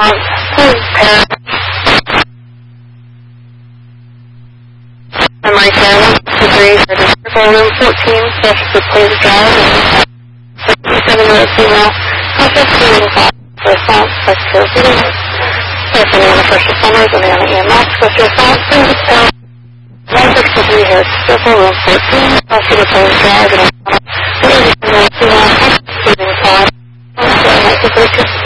Please pair. I'm right there, 123, for room 14, special for please drive, and 67-year-old female, contact response, sector video. Personally on the first responders and the EMS, first response, please pair. 163 here, circle room 14, special for please drive, and